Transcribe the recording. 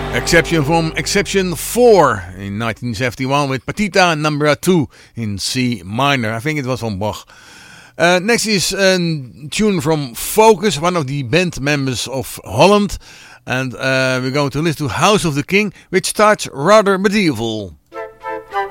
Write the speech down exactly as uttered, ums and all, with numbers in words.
Exception from Exception four in nineteen seventy-one with Partita number two in C minor. I think it was from Bach. Uh, next is a tune from Focus, one of the band members of Holland. And uh, we're going to listen to House of the King, which starts rather medieval.